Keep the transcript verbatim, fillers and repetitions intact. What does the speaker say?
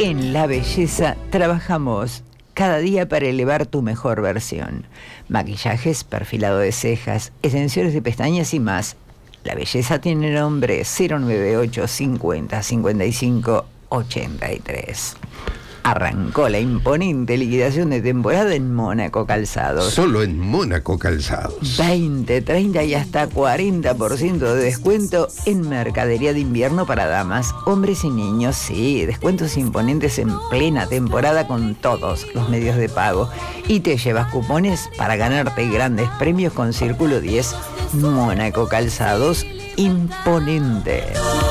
En la belleza trabajamos cada día para elevar tu mejor versión. Maquillajes, perfilado de cejas, extensiones de pestañas y más. La belleza tiene nombre cero nueve ocho cincuenta cincuenta y cinco ochenta y tres. Arrancó la imponente liquidación de temporada en Mónaco Calzados. Solo en Mónaco Calzados. veinte, treinta y hasta cuarenta por ciento de descuento en mercadería de invierno para damas, hombres y niños. Sí, descuentos imponentes en plena temporada con todos los medios de pago. Y te llevas cupones para ganarte grandes premios con Círculo diez. Mónaco Calzados, imponente.